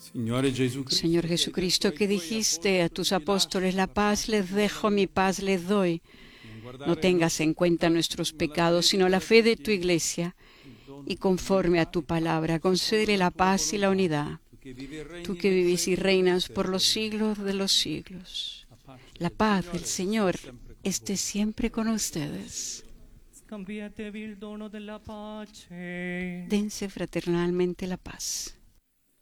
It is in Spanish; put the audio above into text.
Señor Jesucristo, que dijiste a tus apóstoles, la paz les dejo, mi paz les doy. No tengas en cuenta nuestros pecados, sino la fe de tu Iglesia. Y conforme a tu palabra, concédele la paz y la unidad. Tú que vivís y reinas por los siglos de los siglos. La paz del Señor esté siempre con ustedes. Scambiatevi il dono della pace. Dense fraternalmente la paz.